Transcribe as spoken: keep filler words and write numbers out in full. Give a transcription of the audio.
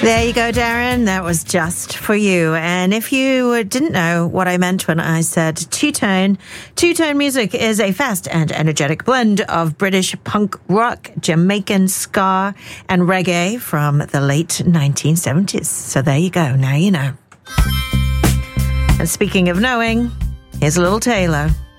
There you go, Darren. That was just for you. And if you didn't know what I meant when I said two-tone, two-tone music is a fast and energetic blend of British punk rock, Jamaican ska, and reggae from the late nineteen seventies. So there you go. Now you know. And speaking of knowing, here's a little Taylor.